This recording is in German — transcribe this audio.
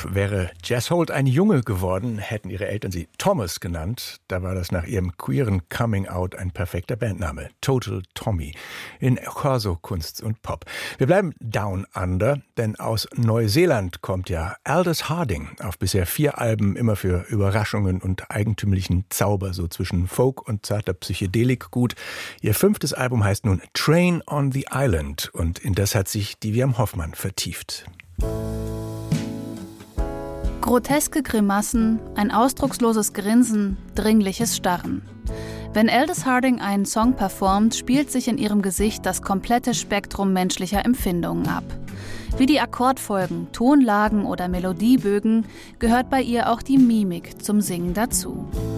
Wäre Jess Holt ein Junge geworden, hätten ihre Eltern sie Thomas genannt. Da war das nach ihrem queeren Coming-out ein perfekter Bandname. Total Tommy. In Corso, Kunst und Pop. Wir bleiben Down Under, denn aus Neuseeland kommt ja Aldous Harding. Auf bisher 4 Alben immer für Überraschungen und eigentümlichen Zauber, so zwischen Folk und zarter Psychedelik gut. Ihr 5. Album heißt nun Train on the Island und in das hat sich die Vivian Hoffmann vertieft. Groteske Grimassen, ein ausdrucksloses Grinsen, dringliches Starren. Wenn Aldous Harding einen Song performt, spielt sich in ihrem Gesicht das komplette Spektrum menschlicher Empfindungen ab. Wie die Akkordfolgen, Tonlagen oder Melodiebögen gehört bei ihr auch die Mimik zum Singen dazu.